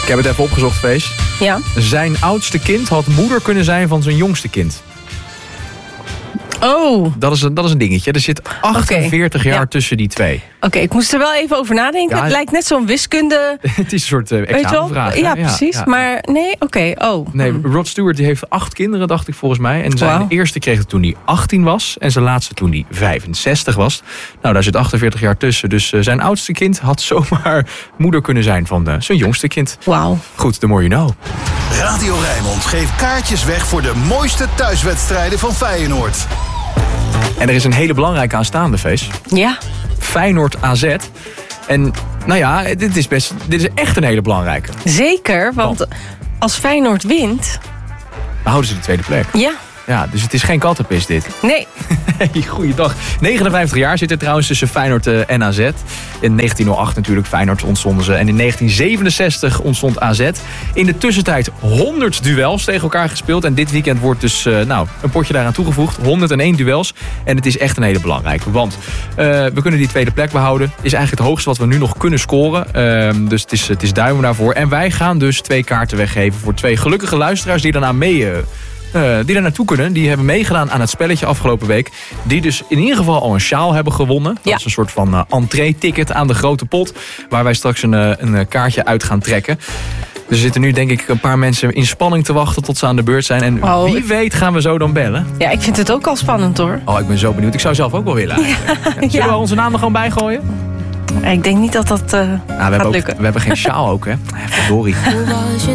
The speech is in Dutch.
Ik heb het even opgezocht, Fees. Ja. Zijn oudste kind had moeder kunnen zijn van zijn jongste kind. Oh. Dat is een dingetje. Er zit 48 jaar tussen die twee. Oké, ik moest er wel even over nadenken. Ja, het lijkt net zo'n wiskunde... Het is een soort examenvraag. Ja, precies. Ja. Maar nee, oké. Nee, Rod Stewart die heeft 8 kinderen, dacht ik volgens mij. En zijn eerste kreeg het toen hij 18 was. En zijn laatste toen hij 65 was. Nou, daar zit 48 jaar tussen. Dus zijn oudste kind had zomaar moeder kunnen zijn van zijn jongste kind. Wauw. Goed, the more you know. Radio Rijnmond geeft kaartjes weg voor de mooiste thuiswedstrijden van Feyenoord. En er is een hele belangrijke aanstaande, Fees. Ja. Feyenoord AZ. En nou ja, dit is echt een hele belangrijke. Zeker, want als Feyenoord wint... Dan houden ze de tweede plek. Ja. Ja, dus het is geen kattenpis dit. Nee. Hey, goeiedag. 59 jaar zit er trouwens tussen Feyenoord en AZ. In 1908 natuurlijk, Feyenoord ontstonden ze. En in 1967 ontstond AZ. In de tussentijd 100 duels tegen elkaar gespeeld. En dit weekend wordt dus een potje daaraan toegevoegd. 101 duels. En het is echt een hele belangrijke. Want we kunnen die tweede plek behouden. Is eigenlijk het hoogste wat we nu nog kunnen scoren. Dus het is duimen daarvoor. En wij gaan dus 2 kaarten weggeven voor 2 gelukkige luisteraars die daarna die daar naartoe kunnen. Die hebben meegedaan aan het spelletje afgelopen week. Die dus in ieder geval al een sjaal hebben gewonnen. Dat is een soort van entree-ticket aan de grote pot. Waar wij straks een kaartje uit gaan trekken. Dus er zitten nu denk ik een paar mensen in spanning te wachten tot ze aan de beurt zijn. En wie weet gaan we zo dan bellen. Ja, ik vind het ook al spannend hoor. Oh, ik ben zo benieuwd. Ik zou zelf ook wel willen eigenlijk. Zullen we onze namen gewoon bijgooien? Ik denk niet dat dat gaat lukken. We hebben geen sjaal ook, hè? Verdorie.